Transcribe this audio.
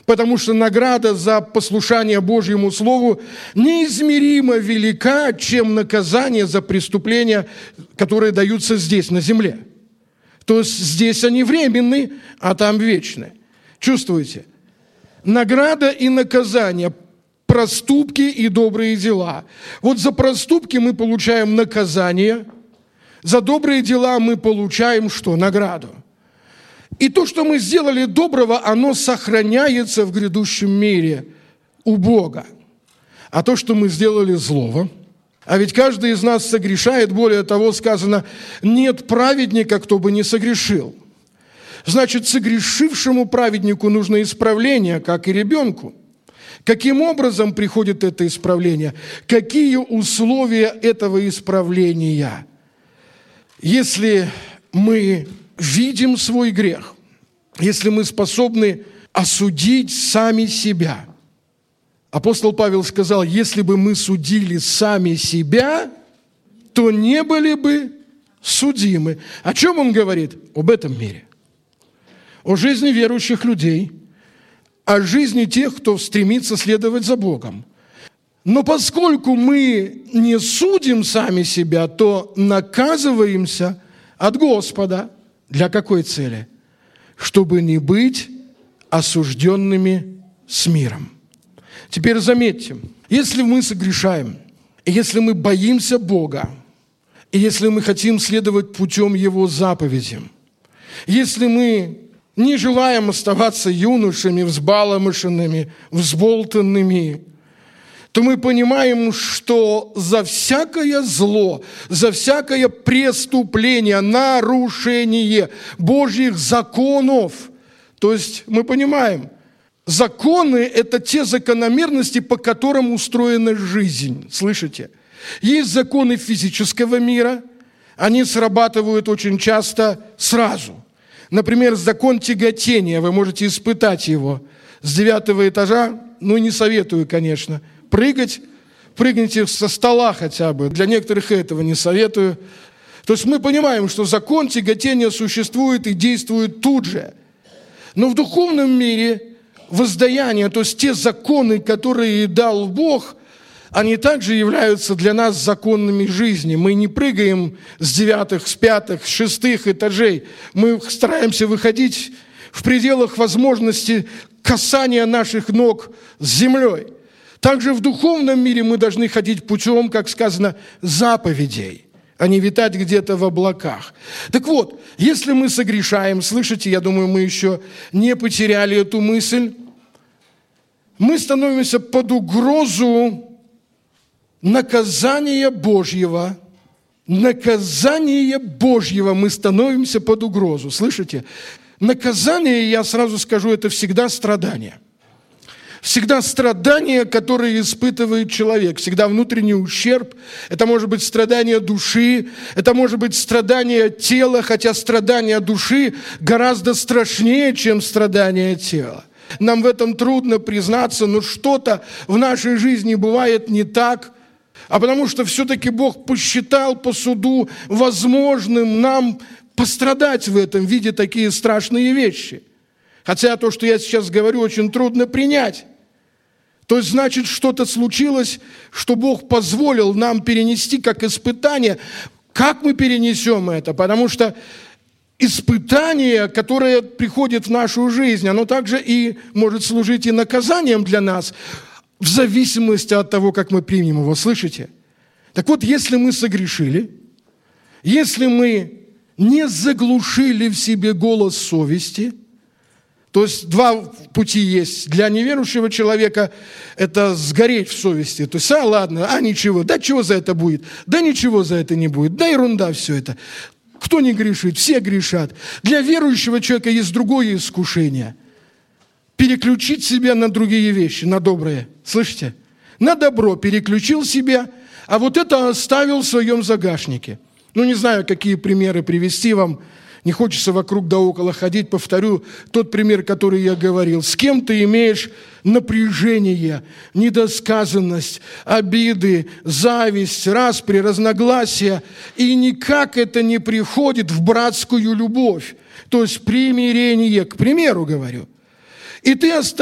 Потому что награда за послушание Божьему Слову неизмеримо велика, чем наказание за преступления, которые даются здесь, на земле. То есть здесь они временны, а там вечны. Чувствуете? Награда и наказание, проступки и добрые дела. Вот за проступки мы получаем наказание, за добрые дела мы получаем что? Награду. И то, что мы сделали доброго, оно сохраняется в грядущем мире у Бога. А то, что мы сделали злого, а ведь каждый из нас согрешает, более того, сказано, нет праведника, кто бы не согрешил. Значит, согрешившему праведнику нужно исправление, как и ребенку. Каким образом приходит это исправление? Какие условия этого исправления? Если мы видим свой грех, если мы способны осудить сами себя. Апостол Павел сказал, если бы мы судили сами себя, то не были бы судимы. О чем он говорит? Об этом мире. О жизни верующих людей, о жизни тех, кто стремится следовать за Богом. Но поскольку мы не судим сами себя, то наказываемся от Господа. Для какой цели? Чтобы не быть осужденными с миром. Теперь заметьте, если мы согрешаем, и если мы боимся Бога, и если мы хотим следовать путем Его заповедям, если мы не желаем оставаться юношами, взбаламошенными, взболтанными, то мы понимаем, что за всякое зло, за всякое преступление, нарушение Божьих законов, то есть мы понимаем, законы – это те закономерности, по которым устроена жизнь. Слышите? Есть законы физического мира, они срабатывают очень часто сразу. Например, закон тяготения, вы можете испытать его с 9 этажа, не советую, конечно, прыгните со стола хотя бы. Для некоторых этого не советую. То есть мы понимаем, что закон тяготения существует и действует тут же. Но в духовном мире воздаяние, то есть те законы, которые дал Бог, они также являются для нас законами жизни. Мы не прыгаем с 9, с 5, с 6 этажей. Мы стараемся выходить в пределах возможности касания наших ног с землей. Также в духовном мире мы должны ходить путем, как сказано, заповедей, а не витать где-то в облаках. Так вот, если мы согрешаем, слышите, я думаю, мы еще не потеряли эту мысль, мы становимся под угрозу наказания Божьего. Наказание Божьего мы становимся под угрозу. Слышите? Наказание, я сразу скажу, это всегда страдание. Всегда страдания, которые испытывает человек, всегда внутренний ущерб. Это может быть страдание души, это может быть страдание тела, хотя страдание души гораздо страшнее, чем страдание тела. Нам в этом трудно признаться, но что-то в нашей жизни бывает не так, а потому что все-таки Бог посчитал по суду возможным нам пострадать в этом, виде такие страшные вещи. Хотя то, что я сейчас говорю, очень трудно принять. То есть, значит, что-то случилось, что Бог позволил нам перенести как испытание. Как мы перенесем это? Потому что испытание, которое приходит в нашу жизнь, оно также и может служить и наказанием для нас, в зависимости от того, как мы примем его. Слышите? Так вот, если мы согрешили, если мы не заглушили в себе голос совести, то есть два пути есть. Для неверующего человека это сгореть в совести. То есть, ладно, ничего, да чего за это будет? Да ничего за это не будет, да ерунда все это. Кто не грешит? Все грешат. Для верующего человека есть другое искушение. Переключить себя на другие вещи, на добрые. Слышите? На добро переключил себя, а вот это оставил в своем загашнике. Не знаю, какие примеры привести вам. Не хочется вокруг да около ходить. Повторю тот пример, который я говорил. С кем ты имеешь напряжение, недосказанность, обиды, зависть, распри, разногласия, и никак это не приходит в братскую любовь, то есть примирение, к примеру говорю. И ты